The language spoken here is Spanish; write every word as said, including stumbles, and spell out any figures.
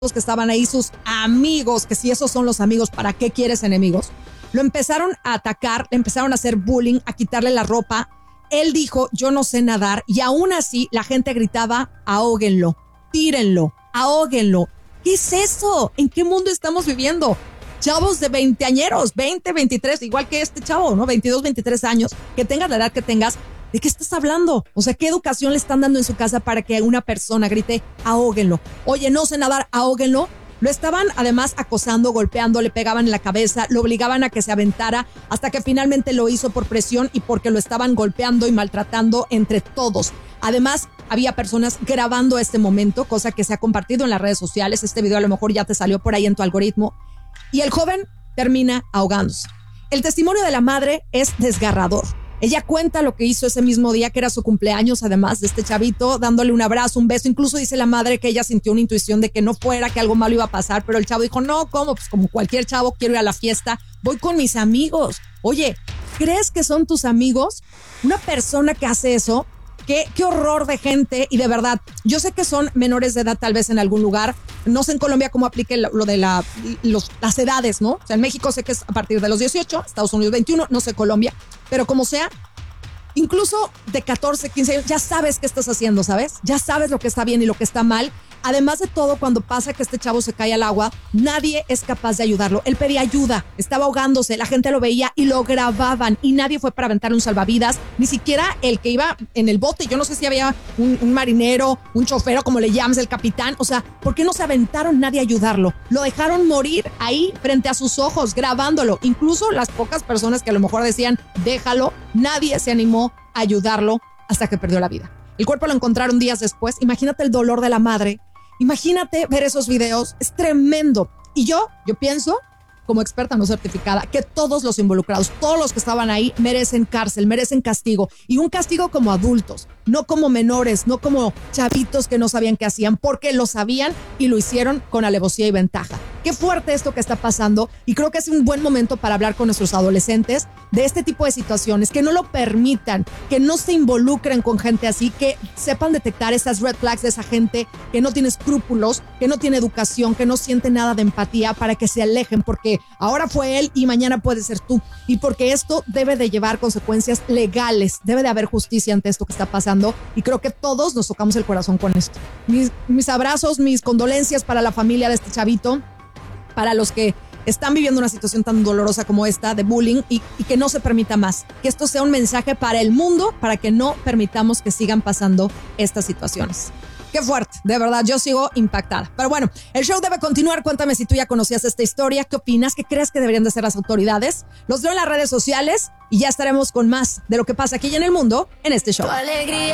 que estaban ahí, sus amigos, que si esos son los amigos, ¿para qué quieres enemigos? Lo empezaron a atacar, le empezaron a hacer bullying, a quitarle la ropa. Él dijo, yo no sé nadar, y aún así la gente gritaba, ahóguenlo, tírenlo, ahóguenlo. ¿Qué es eso? ¿En qué mundo estamos viviendo? Chavos de veinteañeros, veinte, veintitrés, igual que este chavo, ¿no? veintidós, veintitrés años, que tengas la edad que tengas. ¿De qué estás hablando? O sea, ¿qué educación le están dando en su casa para que una persona grite, ahóguenlo? Oye, no sé nadar, ahóguenlo. Lo estaban además acosando, golpeando, le pegaban en la cabeza, lo obligaban a que se aventara, hasta que finalmente lo hizo por presión y porque lo estaban golpeando y maltratando entre todos. Además, había personas grabando este momento, cosa que se ha compartido en las redes sociales. Este video a lo mejor ya te salió por ahí en tu algoritmo. Y el joven termina ahogándose. El testimonio de la madre es desgarrador. Ella cuenta lo que hizo ese mismo día, que era su cumpleaños, además de este chavito, dándole un abrazo, un beso. Incluso dice la madre que ella sintió una intuición de que no fuera, que algo malo iba a pasar, pero el chavo dijo, no, ¿cómo? Pues como cualquier chavo, quiero ir a la fiesta, voy con mis amigos. Oye, ¿crees que son tus amigos? Una persona que hace eso, qué, qué horror de gente. Y de verdad, yo sé que son menores de edad tal vez en algún lugar. No sé en Colombia cómo aplique lo, lo de la, los, las edades, ¿no? O sea, en México sé que es a partir de los dieciocho, Estados Unidos veintiuno, no sé Colombia. Pero como sea, incluso de catorce, quince años, ya sabes qué estás haciendo, ¿sabes? Ya sabes lo que está bien y lo que está mal. Además de todo, cuando pasa que este chavo se cae al agua, nadie es capaz de ayudarlo. Él pedía ayuda, estaba ahogándose, la gente lo veía y lo grababan y nadie fue para aventarle un salvavidas, ni siquiera el que iba en el bote. Yo no sé si había un, un marinero, un chofero, como le llames, el capitán. O sea, ¿por qué no se aventaron nadie a ayudarlo? Lo dejaron morir ahí frente a sus ojos, grabándolo. Incluso las pocas personas que a lo mejor decían, déjalo, nadie se animó a ayudarlo hasta que perdió la vida. El cuerpo lo encontraron días después. Imagínate el dolor de la madre. Imagínate ver esos videos, es tremendo. Y yo, yo pienso, como experta no certificada, que todos los involucrados, todos los que estaban ahí, merecen cárcel, merecen castigo. Y un castigo como adultos, no como menores, no como chavitos que no sabían qué hacían, porque lo sabían y lo hicieron con alevosía y ventaja. Qué fuerte esto que está pasando, y creo que es un buen momento para hablar con nuestros adolescentes de este tipo de situaciones, que no lo permitan, que no se involucren con gente así, que sepan detectar esas red flags de esa gente que no tiene escrúpulos, que no tiene educación, que no siente nada de empatía, para que se alejen, porque ahora fue él y mañana puede ser tú, y porque esto debe de llevar consecuencias legales, debe de haber justicia ante esto que está pasando, y creo que todos nos tocamos el corazón con esto. Mis, mis abrazos, mis condolencias para la familia de este chavito, para los que están viviendo una situación tan dolorosa como esta de bullying, y, y que no se permita más, que esto sea un mensaje para el mundo, para que no permitamos que sigan pasando estas situaciones. Qué fuerte, de verdad, yo sigo impactada. Pero bueno, el show debe continuar. Cuéntame si tú ya conocías esta historia, qué opinas, qué crees que deberían de hacer las autoridades. Los leo en las redes sociales y ya estaremos con más de lo que pasa aquí y en el mundo en este show.